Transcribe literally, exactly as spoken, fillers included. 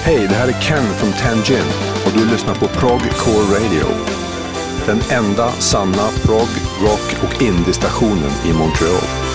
Hej, det här är Ken från Tangent och du lyssnar på Prog Core Radio. Den enda sanna prog, rock och indie-stationen i Montreal.